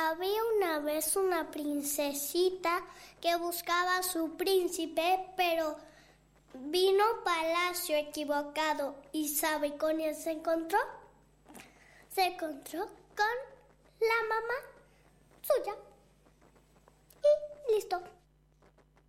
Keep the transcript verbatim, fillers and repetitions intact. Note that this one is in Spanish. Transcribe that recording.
Había una vez una princesita que buscaba a su príncipe, pero vino a un palacio equivocado. ¿Y sabe con quién se encontró? Se encontró con